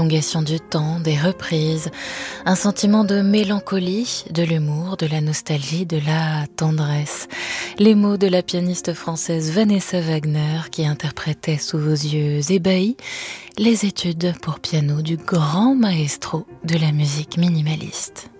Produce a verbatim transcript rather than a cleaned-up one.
prolongation du temps, des reprises, un sentiment de mélancolie, de l'humour, de la nostalgie, de la tendresse. Les mots de la pianiste française Vanessa Wagner qui interprétait sous vos yeux ébahis les études pour piano du grand maestro de la musique minimaliste.